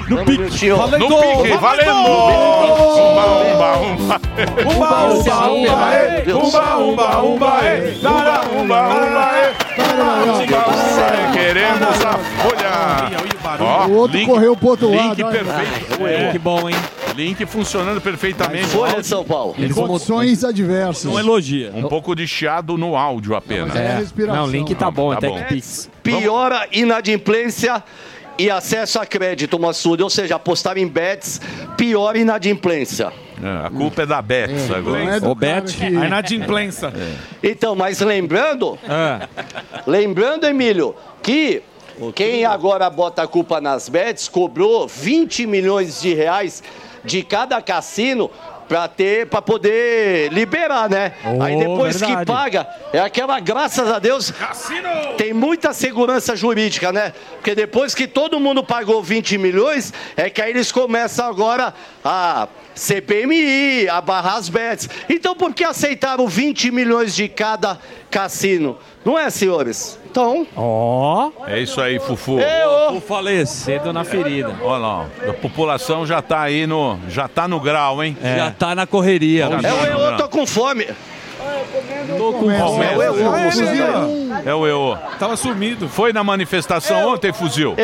No pique. No pique, valendo! Queremos a folha. O outro correu pro outro lado. Link perfeito. Que bom, hein? Link funcionando perfeitamente. Folha de São Paulo. Em condições adversas. Não elogia. Um pouco de chiado no áudio apenas. É respiração. Não, o link tá bom, Tá até bom. que Pix. Piora inadimplência e acesso a crédito, Massude. Ou seja, apostar em bets piora inadimplência. A culpa é da Betts agora. Não é do Ô, cara Bet. que- A inadimplência. Então, mas lembrando, Emílio, que quem agora bota a culpa nas bets cobrou 20 milhões de reais de cada cassino para poder liberar, né? Aí depois verdade. que paga, é aquela, graças a Deus, tem muita segurança jurídica, né? Porque depois que todo mundo pagou 20 milhões, é que aí eles começam agora a CPMI, a barrar as bets. Então por que aceitaram 20 milhões de cada cassino? Não é, senhores? Então... Ó. É isso aí, Fufu. O falecido na ferida. Olha lá, ó. A população já tá aí já tá no grau, hein? Já tá na correria. Eu tô com fome. É o EO. Tava sumido. Foi na manifestação ontem, fuzil?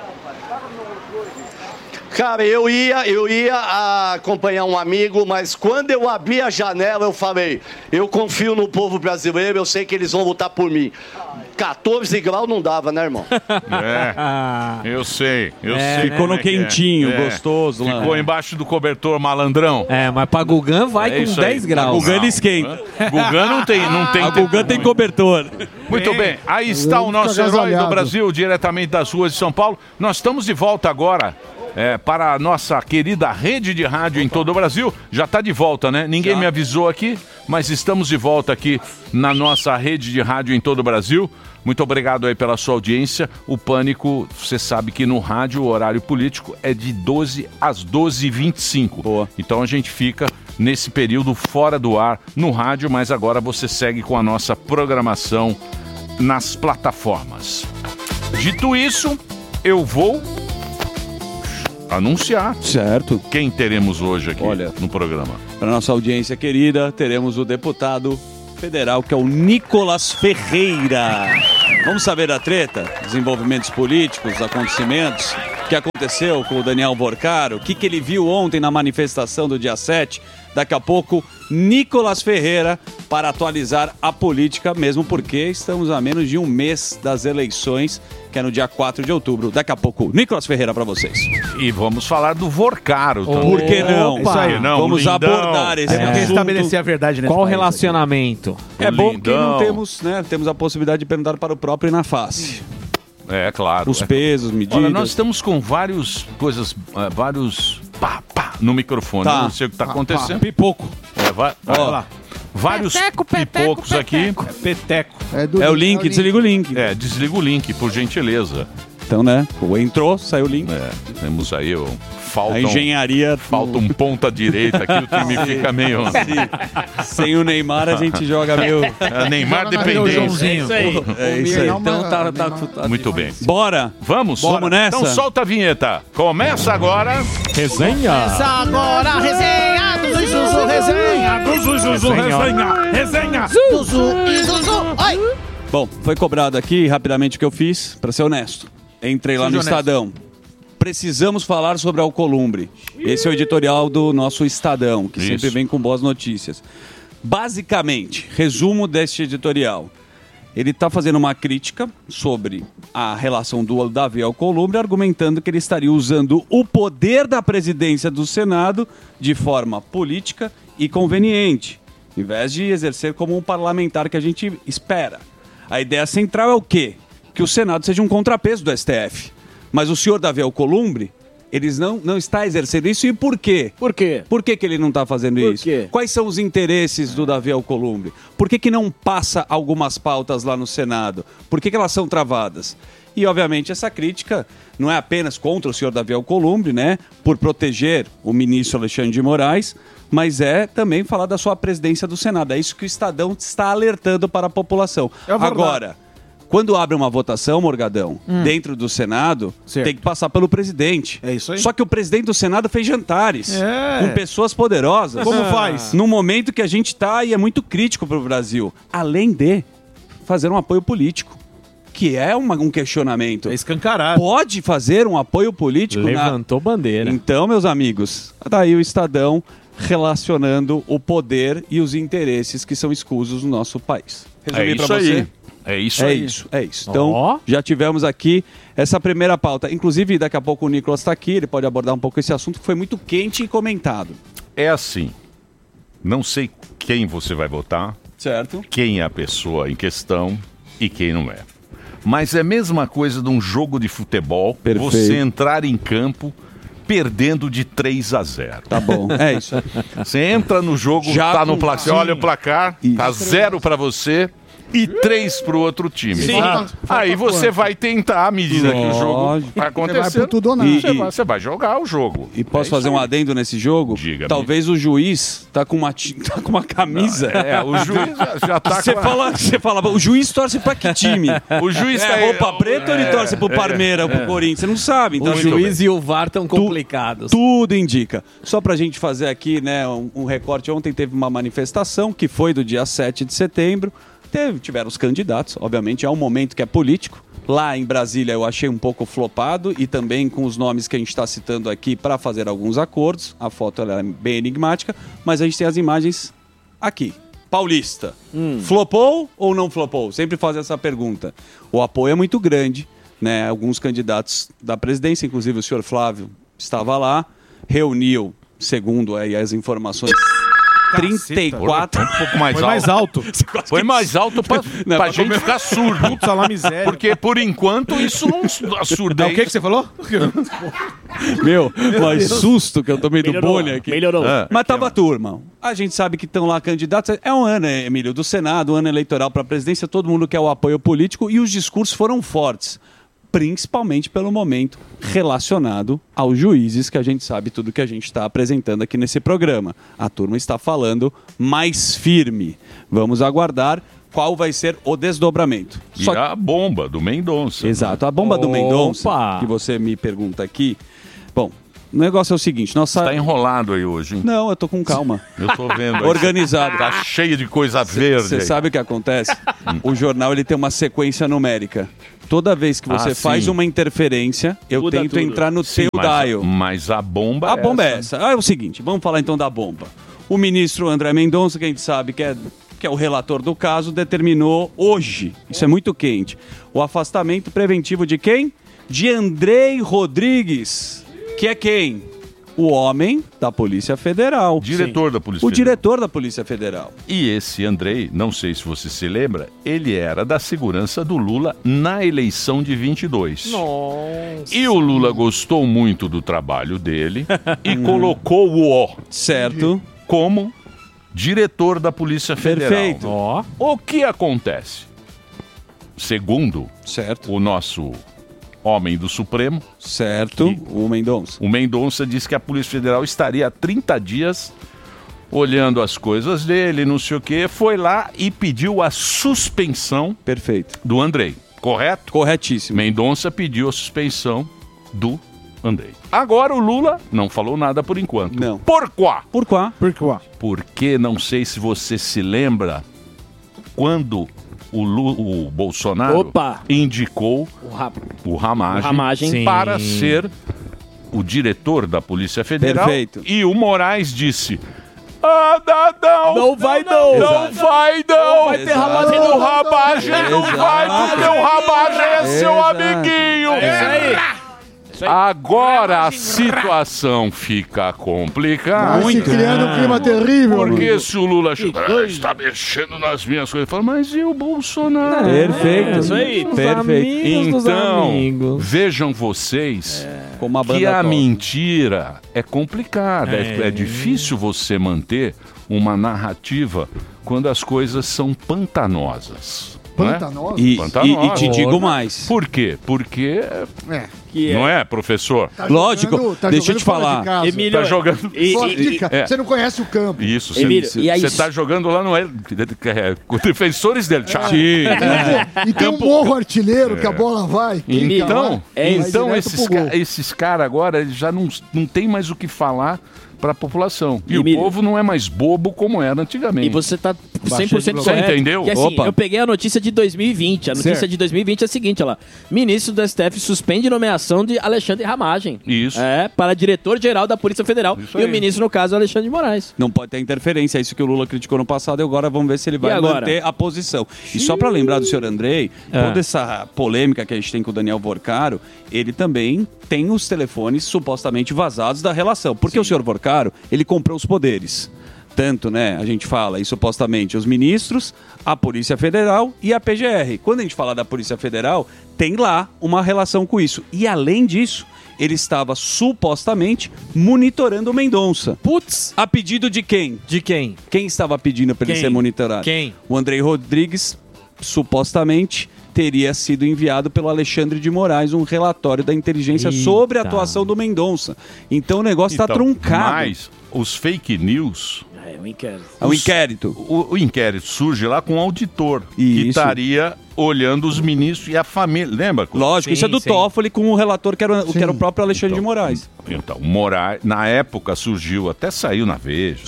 Cara, eu ia acompanhar um amigo, mas quando eu abri a janela, eu falei, eu confio no povo brasileiro, eu sei que eles vão lutar por mim. 14 graus não dava, né, irmão? Eu sei. Ficou no quentinho, É. gostoso lá. Ficou embaixo do cobertor malandrão. É, mas pra Gugan vai É com isso aí. 10 graus. Gugan ele esquenta. Gugan não tem A Gugan tem cobertor. Muito bem, aí está o nosso herói do Brasil, diretamente das ruas de São Paulo. Nós estamos de volta agora para a nossa querida rede de rádio em todo o Brasil. Já está de volta, né? Ninguém me avisou aqui, mas estamos de volta aqui na nossa rede de rádio em todo o Brasil. Muito obrigado aí pela sua audiência. O Pânico, você sabe que no rádio o horário político é de 12 às 12h25. Boa. Então a gente fica nesse período fora do ar no rádio, mas agora você segue com a nossa programação nas plataformas. Dito isso, eu vou anunciar. Certo. Quem teremos hoje aqui no programa? Para nossa audiência querida, teremos o deputado federal, que é o Nicolas Ferreira. Vamos saber da treta, desenvolvimentos políticos, acontecimentos, o que aconteceu com o Daniel Borcaro, o que ele viu ontem na manifestação do dia 7. Daqui a pouco, Nicolas Ferreira para atualizar a política, mesmo porque estamos a menos de um mês das eleições, que é no dia 4 de outubro. Daqui a pouco, Nicolas Ferreira para vocês. E vamos falar do Borcaro também. Por que não? Isso aí. Não, Vamos lindão. abordar esse assunto. Restabelecer a verdade nesse Qual país relacionamento? É O bom que lindão. não temos, né? Temos a possibilidade de perguntar para o próprio na face. É, claro. Os pesos, medidas. Olha, nós estamos com vários pá no microfone. Tá. Eu não sei o que está acontecendo. Pipoco. Vai lá. Vários pipocos aqui. Peteco. É o link, desliga o link. Desliga o link, por gentileza. Então, né? Entrou, saiu o link. Temos aí A engenharia. Falta um ponta direita aqui, o time fica meio. Sem o Neymar, a gente joga meio. Neymar dependente. É isso aí. Então tá. Muito bem. Bora. Vamos? Vamos nessa? Então solta a vinheta. Começa agora. Resenha. Começa agora a resenha do Zuzu, resenha do Zuzu, resenha do Zuzu e Zuzu. Oi! Bom, foi cobrado aqui rapidamente o que eu fiz, pra ser honesto. Entrei lá Seja no honesto. Estadão. Precisamos falar sobre Alcolumbre. Esse é o editorial do nosso Estadão, que sempre vem com boas notícias. Basicamente, resumo deste editorial. Ele está fazendo uma crítica sobre a relação do Davi Alcolumbre, argumentando que ele estaria usando o poder da presidência do Senado de forma política e conveniente, em vez de exercer como um parlamentar que a gente espera. A ideia central é o quê? Que o Senado seja um contrapeso do STF. Mas o senhor Davi Alcolumbre, eles não está exercendo isso. E por quê? Por quê? Por que ele não está fazendo Por isso? quê? Quais são os interesses do Davi Alcolumbre? Por que não passa algumas pautas lá no Senado? Por que elas são travadas? E, obviamente, essa crítica não é apenas contra o senhor Davi Alcolumbre, né? Por proteger o ministro Alexandre de Moraes, mas é também falar da sua presidência do Senado. É isso que o Estadão está alertando para a população. É verdade. Agora, Quando abre uma votação, Morgadão, dentro do Senado, tem que passar pelo presidente. É isso aí. Só que o presidente do Senado fez jantares com pessoas poderosas. Como faz? No momento que a gente está e é muito crítico para o Brasil. Além de fazer um apoio político, que é um questionamento. É escancarado. Pode fazer um apoio político? Levantou bandeira. Então, meus amigos, daí o Estadão relacionando o poder e os interesses que são escusos no nosso país. Resumir pra você? É isso aí. É isso. Então, já tivemos aqui essa primeira pauta. Inclusive, daqui a pouco o Nicolas está aqui, ele pode abordar um pouco esse assunto que foi muito quente e comentado. É assim, não sei quem você vai votar, certo? Quem é a pessoa em questão e quem não é. Mas é a mesma coisa de um jogo de futebol, Perfeito. você entrar em campo perdendo de 3-0. Tá bom, é isso. Você entra no jogo, Já tá no com- placar, você olha o placar, tá 0 para você e 3 pro outro time. Sim. Aí você vai tentar, à medida que o jogo Lógico. vai Você vai acontecer, pro tudo ou nada. você vai jogar o jogo. E posso fazer um adendo nesse jogo? Diga-me. Talvez o juiz tá com uma camisa. O juiz já tá Você com a- fala, o juiz torce pra que time? O juiz é tá- roupa preta ou ele torce pro Parmeira ou pro Corinthians? Você não sabe. Então, O juiz e o VAR estão complicados. Tudo indica. Só pra gente fazer aqui, né, um recorte. Ontem teve uma manifestação que foi do dia 7 de setembro. Tiveram os candidatos, obviamente, é um momento que é político. Lá em Brasília eu achei um pouco flopado e também com os nomes que a gente está citando aqui para fazer alguns acordos. A foto ela é bem enigmática, mas a gente tem as imagens aqui. Paulista, flopou ou não flopou? Sempre faz essa pergunta. O apoio é muito grande, né? Alguns candidatos da presidência, inclusive o senhor Flávio estava lá, reuniu, segundo aí as informações, 34. Um pouco mais Foi alto. mais alto. Foi mais alto pra gente ficar surdo. Putz, lá miséria. Porque, por enquanto, isso não Não, surdez. o que você falou? Meu, mas susto que eu tomei do Melhorou, Boni aqui. melhorou. Mas tava turma. A gente sabe que estão lá candidatos. É um ano, Emílio, do Senado, um ano eleitoral para a presidência. Todo mundo quer o apoio político e os discursos foram fortes. Principalmente pelo momento relacionado aos juízes, que a gente sabe tudo que a gente está apresentando aqui nesse programa. A turma está falando mais firme. Vamos aguardar qual vai ser o desdobramento. E a bomba do Mendonça. Exato, a bomba do Mendonça, Opa! que você me pergunta aqui. Bom, o negócio é o seguinte, Você tá enrolado aí hoje, hein? Não, eu tô com calma. Eu tô vendo. aí. Organizado. Tá cheio de coisa verde. Você aí. sabe o que acontece? O jornal ele tem uma sequência numérica. Toda vez que você faz sim. uma interferência, eu Muda tento tudo. entrar no teu dial. Mas a bomba A bomba é essa. É o seguinte, vamos falar então da bomba. O ministro André Mendonça, que a gente sabe que é o relator do caso, determinou hoje, isso é muito quente, o afastamento preventivo de quem? De Andrei Rodrigues, que é quem? O homem da Polícia Federal. Diretor da Polícia O Federal. diretor da Polícia Federal. E esse Andrei, não sei se você se lembra, ele era da segurança do Lula na eleição de 22. Nossa. E o Lula gostou muito do trabalho dele e colocou-o Certo. como diretor da Polícia Federal. Perfeito. Ó. O que acontece? Segundo Certo. o nosso homem do Supremo, Certo. O Mendonça. o Mendonça disse que a Polícia Federal estaria há 30 dias olhando as coisas dele, não sei o quê, foi lá e pediu a suspensão Perfeito. do Andrei, correto? Corretíssimo. Mendonça pediu a suspensão do Andrei. Agora o Lula não falou nada por enquanto. Não. Por quê? Por quê? Por quê? Porque não sei se você se lembra quando o Bolsonaro Opa! indicou o Ramagem, Ramagem. para Sim. ser o diretor da Polícia Federal. Perfeito. E o Moraes disse: Não vai não. Não vai não! Vai ter Exato. Ramagem O no Ramagem não Exato. vai, porque o Ramagem é seu Exato. amiguinho! Agora a situação fica complicada. Vai se criando um clima terrível. Porque amigo. se o Lula está mexendo nas minhas coisas, fala, mas e o Bolsonaro? Perfeito. Isso aí. Perfeito. Dos Então, amigos. vejam vocês Como a banda que a toca. mentira é complicada. É difícil você manter uma narrativa quando as coisas são pantanosas. Pantanosa. E te digo mais. Por quê? Porque... Não é, professor? Lógico, deixa eu te falar. Emílio, tá jogando... Fora de casa. Você não conhece o campo. Isso, Emílio, você tá jogando lá com defensores del Chaco. E tem um morro artilheiro que a bola vai. Então esses caras agora eles já não tem mais o que falar para a população. E Emílio, o povo não é mais bobo como era antigamente. E você tá 100% correto. Você entendeu? Que, assim, eu peguei a notícia de 2020. A notícia de 2020 é a seguinte, olha lá. Ministro do STF suspende nomeação de Alexandre Ramagem. Isso. Para diretor-geral da Polícia Federal. Isso e aí. o ministro, no caso, é Alexandre de Moraes. Não pode ter interferência, é isso que o Lula criticou no passado, e agora vamos ver se ele vai manter a posição. E só para lembrar do senhor Andrei, toda essa polêmica que a gente tem com o Daniel Vorcaro, ele também tem os telefones supostamente vazados da relação. Porque o senhor Vorcaro, ele comprou os poderes. Tanto, né, a gente fala, e supostamente os ministros, a Polícia Federal e a PGR. Quando a gente fala da Polícia Federal, tem lá uma relação com isso. E além disso, ele estava supostamente monitorando o Mendonça. Putz! A pedido de quem? De quem? Quem estava pedindo para ele ser monitorado? Quem? O Andrei Rodrigues, supostamente, teria sido enviado pelo Alexandre de Moraes um relatório da inteligência sobre a atuação do Mendonça. Então o negócio está truncado. Mas os fake news... É um inquérito. É um inquérito. O inquérito surge lá com um auditor que estaria olhando os ministros e a família. Lembra? Lógico, isso é do Toffoli com o relator que era o próprio Alexandre de Moraes. Então, Moraes, na época surgiu, até saiu na Veja,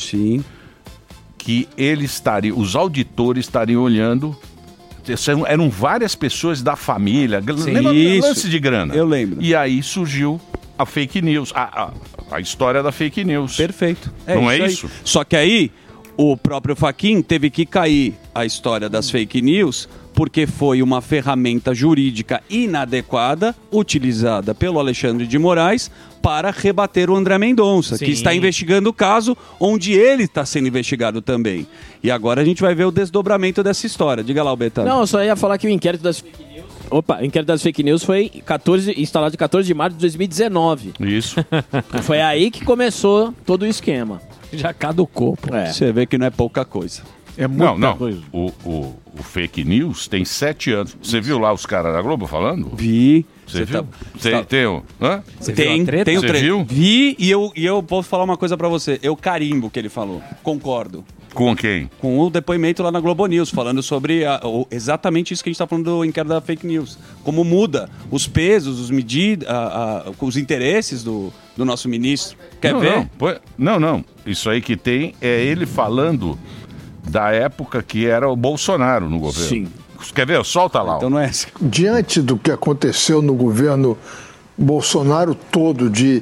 que ele estaria, os auditores estariam olhando. Eram várias pessoas da família. Lembra lance de grana? Eu lembro. E aí surgiu a fake news, a história da fake news. Perfeito. Não é isso? Só que aí o próprio Fachin teve que cair a história das fake news porque foi uma ferramenta jurídica inadequada utilizada pelo Alexandre de Moraes para rebater o André Mendonça, que está investigando o caso onde ele está sendo investigado também. E agora a gente vai ver o desdobramento dessa história. Diga lá, Betano. Não, eu só ia falar que o inquérito das fake news... o inquérito das fake news foi instalado em 14 de março de 2019. Isso. Foi aí que começou todo o esquema. Já caducou, pô. Você vê que não é pouca coisa. É muita coisa. O fake news tem 7 anos. Você viu lá os caras da Globo falando? Vi. Você viu? Tem o... Hã? Tem o Você trecho. viu? Vi e eu posso falar uma coisa pra você. Eu carimbo o que ele falou. Concordo. Com quem? Com o depoimento lá na Globo News, falando sobre exatamente isso que a gente tá falando do inquérito da fake news. Como muda os pesos, os medidas, os interesses do nosso ministro. Quer ver? Não. Isso aí que tem é ele falando da época que era o Bolsonaro no governo. Sim. Quer ver? Solta lá. Então não é essa. Diante do que aconteceu no governo Bolsonaro todo, de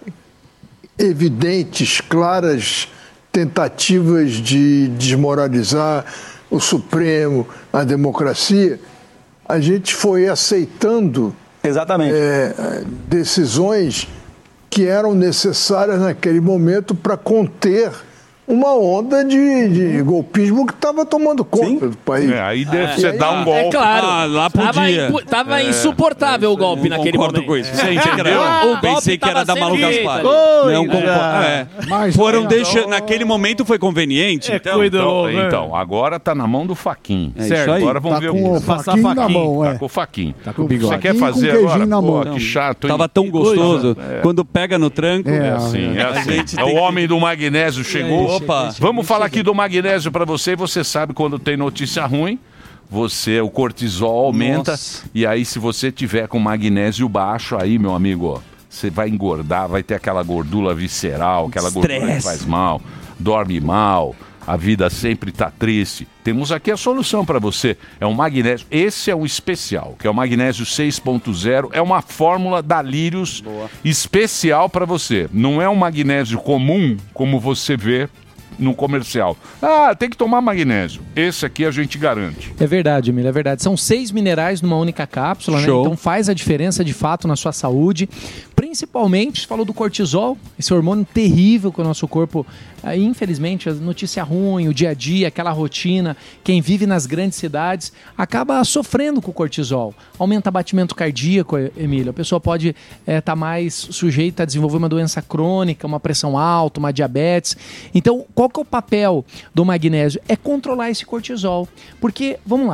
evidentes, claras tentativas de desmoralizar o Supremo, a democracia, a gente foi aceitando decisões que eram necessárias naquele momento para conter uma onda de golpismo que estava tomando conta do país. Aí você dá um golpe. É claro. Lá podia. Tava insuportável o golpe naquele momento. Com isso. Você entendeu? Pensei que era da Malu Gaspar. Não, Mas foram deixando. Naquele momento foi conveniente. Então, agora tá na mão do Fachin. Certo. Agora vamos ver o Fachin na mão. Tá com o Fachin. Tá com o bigode. Você quer fazer agora? Pô, que chato, hein? Tava tão gostoso. Quando pega no tranco. É assim. É o homem do magnésio chegou. Opa. Vamos falar aqui do magnésio para você. Você sabe quando tem notícia ruim, o cortisol aumenta. Nossa. E aí, se você tiver com magnésio baixo, aí, meu amigo, ó, você vai engordar, vai ter aquela gordura visceral, aquela gordura que faz mal, dorme mal, a vida sempre tá triste. Temos aqui a solução para você. É um magnésio. Esse é um especial, que é o magnésio 6.0. É uma fórmula da Lírios especial para você. Não é um magnésio comum, como você vê no comercial. Tem que tomar magnésio. Esse aqui a gente garante. É verdade, Emílio, é verdade. São 6 minerais numa única cápsula, né? Então faz a diferença de fato na sua saúde. Principalmente, você falou do cortisol, esse hormônio terrível que o nosso corpo, infelizmente, a notícia ruim, o dia a dia, aquela rotina, quem vive nas grandes cidades acaba sofrendo com o cortisol. Aumenta batimento cardíaco, Emílio. A pessoa pode estar mais sujeita a desenvolver uma doença crônica, uma pressão alta, uma diabetes. Então, qual que é o papel do magnésio? É controlar esse cortisol. Porque, vamos lá,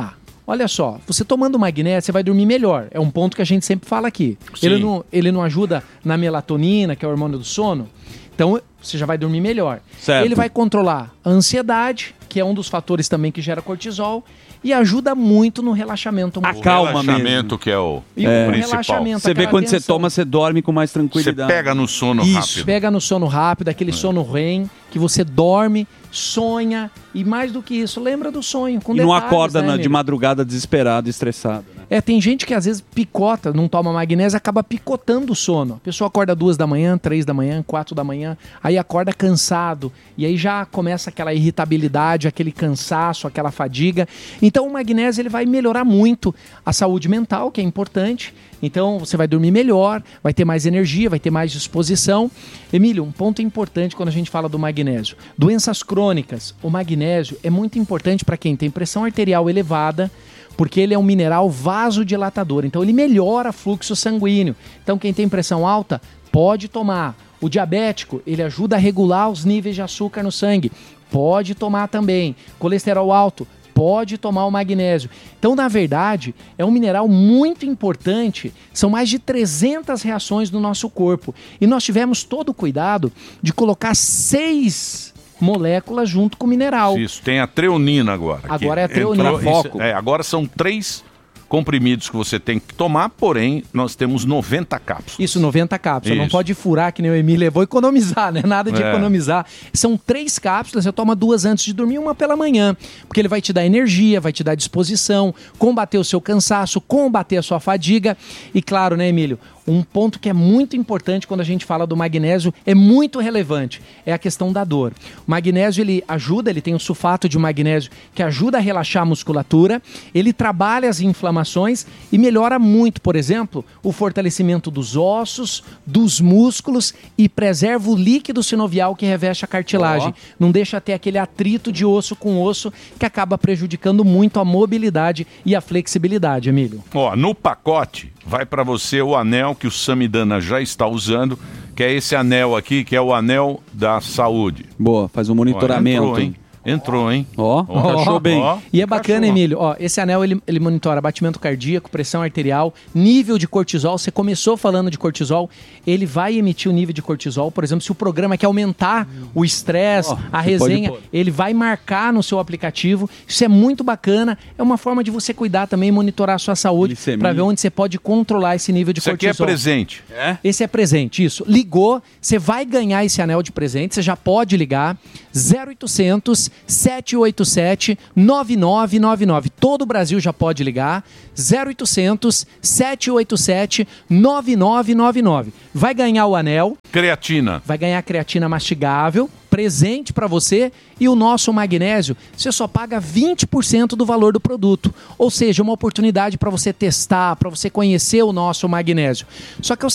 Olha só, você tomando magnésio, você vai dormir melhor. É um ponto que a gente sempre fala aqui. Ele não ajuda na melatonina, que é o hormônio do sono. Então, você já vai dormir melhor. Certo. Ele vai controlar a ansiedade, que é um dos fatores também que gera cortisol, e ajuda muito no relaxamento. Acalma mesmo. Relaxamento que é o principal. Você vê quando você toma, você dorme com mais tranquilidade. Você pega no sono rápido. Pega no sono rápido, aquele sono REM, que você dorme, sonha, e mais do que isso, lembra do sonho. Com e não detalhes, acorda né, de madrugada desesperado, estressado. Né? Tem gente que às vezes picota, não toma magnésio, acaba picotando o sono. A pessoa acorda 2 da manhã, 3 da manhã, 4 da manhã, aí acorda cansado, e aí já começa aquela irritabilidade, aquele cansaço, aquela fadiga. Então o magnésio ele vai melhorar muito a saúde mental, que é importante. Então você vai dormir melhor, vai ter mais energia, vai ter mais disposição. Emílio, um ponto importante quando a gente fala do magnésio. Doenças crônicas. O magnésio é muito importante para quem tem pressão arterial elevada, porque ele é um mineral vasodilatador. Então ele melhora o fluxo sanguíneo. Então quem tem pressão alta pode tomar. O diabético, ele ajuda a regular os níveis de açúcar no sangue. Pode tomar também. Colesterol alto, pode tomar o magnésio. Então, na verdade, é um mineral muito importante. São mais de 300 reações no nosso corpo. E nós tivemos todo o cuidado de colocar 6 moléculas junto com o mineral. Isso, tem a treonina agora. Agora é a treonina. Foco. Agora são 3 comprimidos que você tem que tomar, porém, nós temos 90 cápsulas. Isso, 90 cápsulas. Isso. Não pode furar, que nem o Emílio. Vou economizar, né? Nada de economizar. São 3 cápsulas, você toma 2 antes de dormir, 1 pela manhã. Porque ele vai te dar energia, vai te dar disposição, combater o seu cansaço, combater a sua fadiga. E claro, né, Emílio? Um ponto que é muito importante quando a gente fala do magnésio, é muito relevante, é a questão da dor. O magnésio, ele ajuda, ele tem o sulfato de magnésio que ajuda a relaxar a musculatura, ele trabalha as inflamações e melhora muito, por exemplo, o fortalecimento dos ossos, dos músculos e preserva o líquido sinovial que reveste a cartilagem. Não deixa ter aquele atrito de osso com osso que acaba prejudicando muito a mobilidade e a flexibilidade, Emílio. No pacote vai para você o anel que o Samidana já está usando, que é esse anel aqui, que é o anel da saúde. Boa, faz um monitoramento. Entrou, hein? Encaixou bem. E é bacana, Emílio, esse anel ele monitora batimento cardíaco, pressão arterial, nível de cortisol. Você começou falando de cortisol, ele vai emitir o nível de cortisol. Por exemplo, se o programa quer aumentar o estresse, a resenha, ele vai marcar no seu aplicativo. Isso é muito bacana. É uma forma de você cuidar também e monitorar a sua saúde para ver onde você pode controlar esse nível de cortisol. Isso aqui é presente. Esse é presente, isso. Ligou, você vai ganhar esse anel de presente, você já pode ligar 0800 787 9999. Todo o Brasil já pode ligar. 0800 787 9999. Vai ganhar o anel. Creatina. Vai ganhar creatina mastigável, presente para você, e o nosso magnésio, você só paga 20% do valor do produto. Ou seja, uma oportunidade para você testar, para você conhecer o nosso magnésio. Só que